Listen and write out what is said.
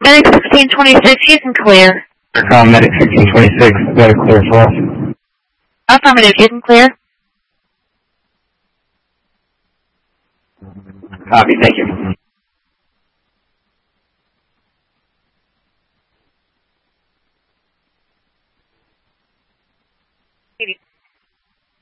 Medic 1626, you can clear. Medic 1626, got a clear for us. Affirmative, you can clear. Copy, thank you.